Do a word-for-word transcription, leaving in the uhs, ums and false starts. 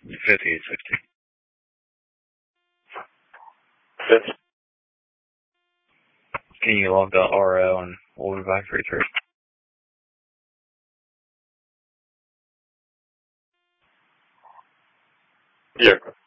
fifty-eight sixty. Fifty. Can you log the R O and we'll be back for three? Yeah.